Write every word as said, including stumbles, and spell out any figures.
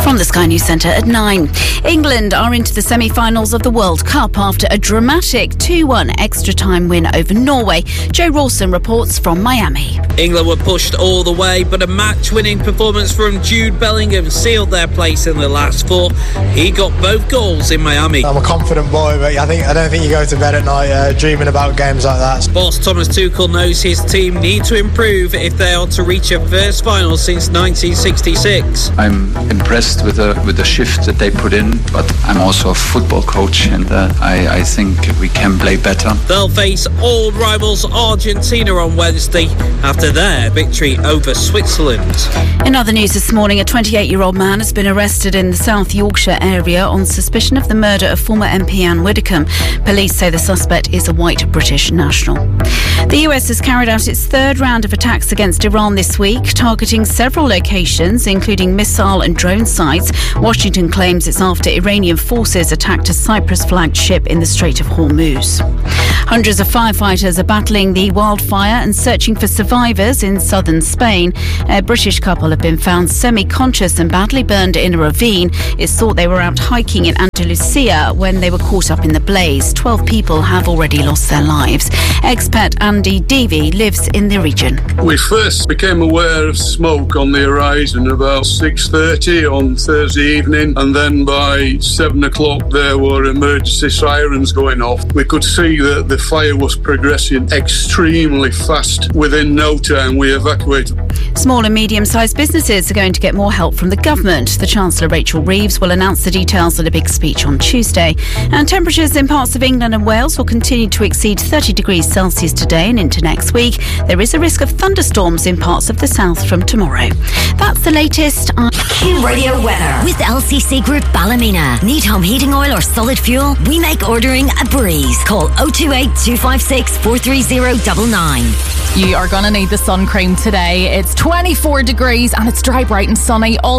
From the Sky News Centre at nine. England are into the semi-finals of the World Cup after a dramatic two one extra-time win over Norway. Joe Rawson reports from Miami. England were pushed all the way, but a match-winning performance from Jude Bellingham sealed their place in the last four. He got both goals in Miami. I'm a confident boy, but I think I don't think you go to bed at night uh, dreaming about games like that. Boss Thomas Tuchel knows his team need to improve if they are to reach a first final since nineteen sixty-six. I'm impressed with the with the shift that they put in, but I'm also a football coach, and uh, I, I think we can play better. They'll face old rivals Argentina on Wednesday after their victory over Switzerland. In other news this morning, a twenty-eight-year-old man has been arrested in the South Yorkshire area on suspicion of the murder of former M P Anne Widdecombe. Police say the suspect is a white British national. The U S has carried out its third round of attacks against Iran this week, targeting several locations, including missile and drone sites. Washington claims it's after Iranian forces attacked a Cyprus-flagged ship in the Strait of Hormuz. Hundreds of firefighters are battling the wildfire and searching for survivors in southern Spain. A British couple have been found semi-conscious and badly burned in a ravine. It's thought they were out hiking in Andalusia when they were caught up in the blaze. Twelve people have already lost their lives. Expat Andy Deavy lives in the region. We first became aware of smoke on the horizon about six thirty on Thursday evening, and then by seven o'clock there were emergency sirens going off. We could see that the fire was progressing extremely fast. Within no time we evacuated. Small and medium-sized businesses are going to get more help from the government. The Chancellor Rachel Reeves will announce the details at a big speech on Tuesday. And temperatures in parts of England and Wales will continue to exceed thirty degrees Celsius today and into next week. There is a risk of thunderstorms in parts of the south from tomorrow. That's the latest on Q Radio weather with L C C Group Ballymena. Need home heating oil or solid fuel? We make ordering a breeze. Call oh two eight, two five six, four three oh nine nine. You are going to need the sun cream today. It's twenty-four degrees and it's dry, bright and sunny all